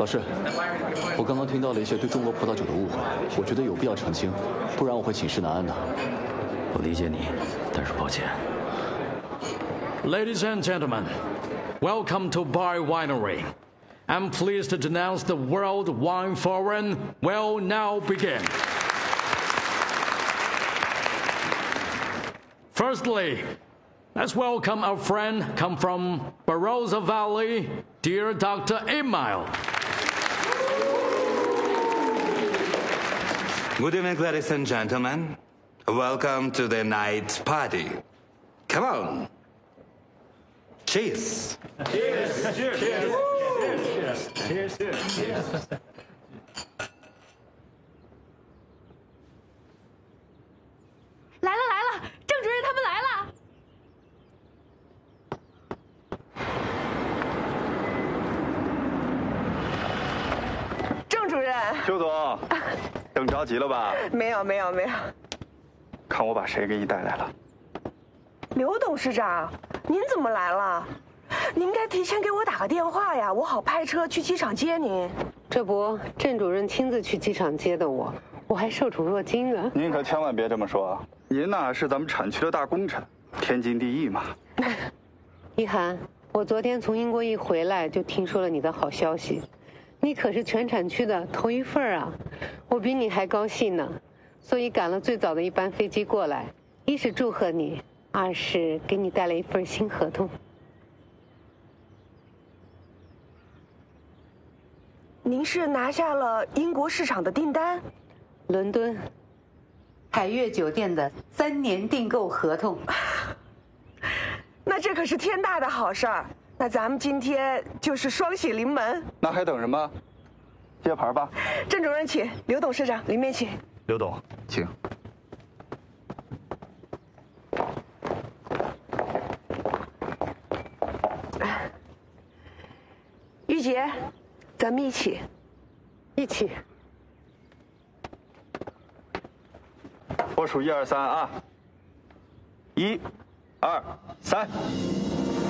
老师，我刚刚听到了一些对中国葡萄酒的误会，我觉得有必要澄清，不然我会寝食难安的。 我理解你，但是抱歉。 Ladies and gentlemen, welcome to Bai Winery. I'm pleased to announce the World Wine Forum will now begin. Firstly, let's welcome our friend come from Barossa Valley, dear Dr. Emile. Good evening, ladies and gentlemen. Welcome to the night party. Come on. Cheers. Cheers. Cheers. Cheers. Cheers. Cheers. 来了来了，郑主任他们来了。 郑主任， 邱总，等着急了吧？ 没有。 看我把谁给你带来了。 刘董事长，您怎么来了？您应该提前给我打个电话呀，我好派车去机场接您。 这不，郑主任亲自去机场接的我，我还受宠若惊呢。 您可千万别这么说，您呐是咱们产区的大功臣，天经地义嘛。 一涵，我昨天从英国一回来就听说了你的好消息，你可是全产区的头一份啊，我比你还高兴呢，所以赶了最早的一班飞机过来，一是祝贺你，二是给你带了一份新合同。 您是拿下了英国市场的订单？ 伦敦海悦酒店的3年订购合同。 那这可是天大的好事儿，那咱们今天就是双喜临门。 那还等什么？接盘吧。 郑主任请，刘董事长里面请。 刘董，请。 玉洁，咱们一起。 我数1、2、3啊！1、2、3。